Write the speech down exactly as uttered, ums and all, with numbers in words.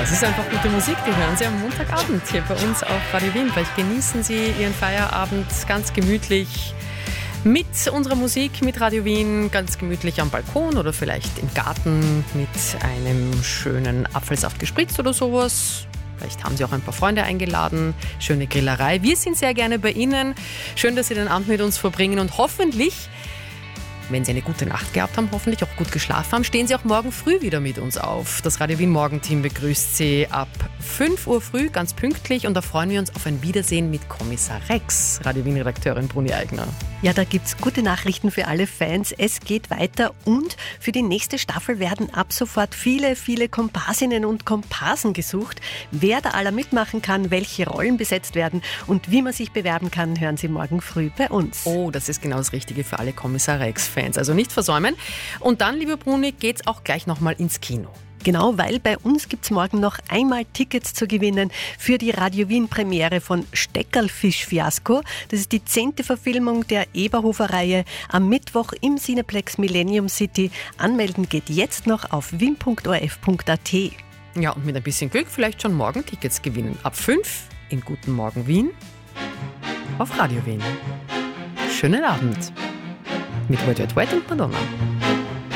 Das ist einfach gute Musik, die hören Sie am Montagabend hier bei uns auf Radio Wien. Vielleicht genießen Sie Ihren Feierabend ganz gemütlich mit unserer Musik, mit Radio Wien, ganz gemütlich am Balkon oder vielleicht im Garten mit einem schönen Apfelsaft gespritzt oder sowas. Vielleicht haben Sie auch ein paar Freunde eingeladen. Schöne Grillerei. Wir sind sehr gerne bei Ihnen. Schön, dass Sie den Abend mit uns verbringen und hoffentlich, wenn Sie eine gute Nacht gehabt haben, hoffentlich auch gut geschlafen haben, stehen Sie auch morgen früh wieder mit uns auf. Das Radio Wien Morgenteam begrüßt Sie ab fünf Uhr früh, ganz pünktlich. Und da freuen wir uns auf ein Wiedersehen mit Kommissar Rex, Radio Wien-Redakteurin Bruni Eigner. Ja, da gibt's gute Nachrichten für alle Fans. Es geht weiter und für die nächste Staffel werden ab sofort viele, viele Komparsinnen und Komparsen gesucht. Wer da aller mitmachen kann, welche Rollen besetzt werden und wie man sich bewerben kann, hören Sie morgen früh bei uns. Oh, das ist genau das Richtige für alle Kommissar Rex-Fans. Also nicht versäumen. Und dann, liebe Bruni, geht's auch gleich nochmal ins Kino. Genau, weil bei uns gibt's morgen noch einmal Tickets zu gewinnen für die Radio Wien Premiere von Steckerlfisch-Fiasko. Das ist die zehnte Verfilmung der Eberhofer-Reihe am Mittwoch im Cineplex Millennium City. Anmelden geht jetzt noch auf wien punkt o r f punkt a t. Ja, und mit ein bisschen Glück vielleicht schon morgen Tickets gewinnen. Ab fünf in Guten Morgen Wien auf Radio Wien. Schönen Abend mit Wet Wet Wet und Madonna.